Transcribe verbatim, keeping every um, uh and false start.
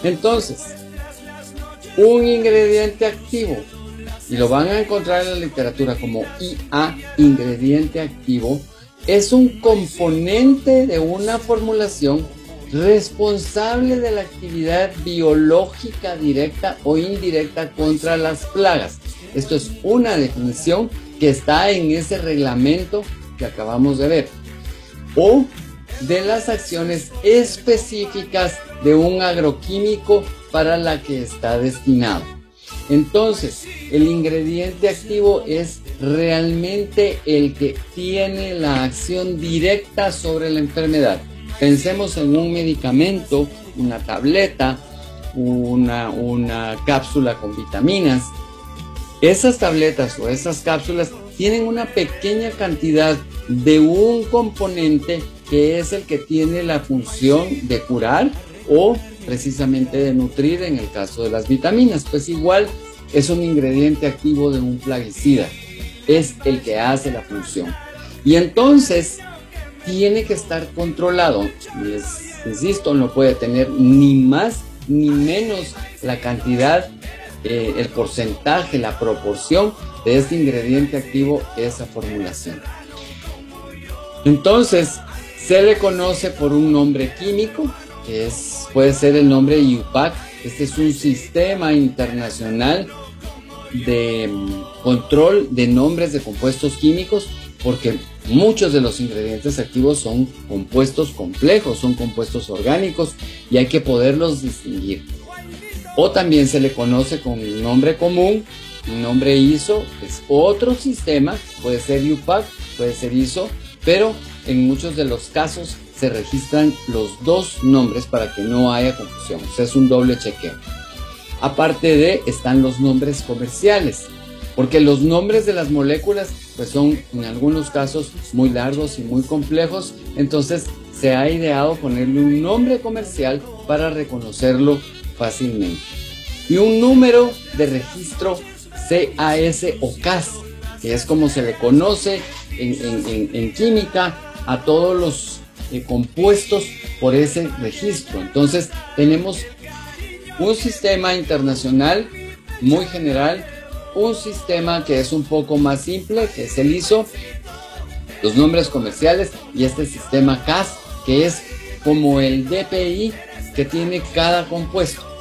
Entonces, un ingrediente activo, y lo van a encontrar en la literatura como I A, ingrediente activo, es un componente de una formulación responsable de la actividad biológica directa o indirecta contra las plagas. Esto es una definición que está en ese reglamento que acabamos de ver. O de las acciones específicas de un agroquímico para la que está destinado. Entonces, el ingrediente activo es realmente el que tiene la acción directa sobre la enfermedad. Pensemos en un medicamento, una tableta, una, una cápsula con vitaminas. Esas tabletas o esas cápsulas tienen una pequeña cantidad de un componente que es el que tiene la función de curar o precisamente de nutrir en el caso de las vitaminas. Pues igual es un ingrediente activo de un plaguicida, es el que hace la función. Y entonces tiene que estar controlado. Les insisto, no puede tener ni más ni menos la cantidad, eh, el porcentaje, la proporción de este ingrediente activo, esa formulación. Entonces se le conoce por un nombre químico, que es, puede ser el nombre I U P A C. Este es un sistema internacional de control de nombres de compuestos químicos, porque muchos de los ingredientes activos son compuestos complejos, son compuestos orgánicos y hay que poderlos distinguir. O también se le conoce con un nombre común, un nombre I S O, es otro sistema, puede ser I U P A C, puede ser I S O, pero en muchos de los casos se registran los dos nombres para que no haya confusión, o sea, es un doble chequeo. Aparte de, están los nombres comerciales, porque los nombres de las moléculas pues son en algunos casos muy largos y muy complejos, entonces se ha ideado ponerle un nombre comercial para reconocerlo fácilmente. Y un número de registro C A S o C A S, que es como se le conoce en, en, en, en química a todos los eh, compuestos por ese registro. Entonces tenemos un sistema internacional muy general, un sistema que es un poco más simple, que es el I S O, los nombres comerciales, y este sistema C A S, que es como el D P I que tiene cada compuesto.